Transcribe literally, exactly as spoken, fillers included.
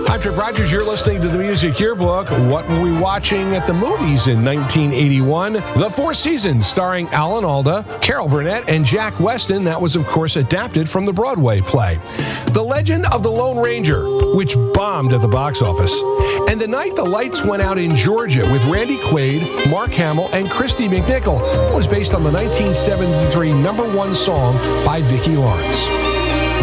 I'm Trip Rogers. You're listening to the Music Yearbook. What were we watching at the movies in nineteen eighty-one? The Four Seasons, starring Alan Alda, Carol Burnett, and Jack Weston. That was, of course, adapted from the Broadway play. The Legend of the Lone Ranger, which bombed at the box office. And The Night the Lights Went Out in Georgia with Randy Quaid, Mark Hamill, and Christy McNichol. It was based on the nineteen seventy-three number one song by Vicki Lawrence.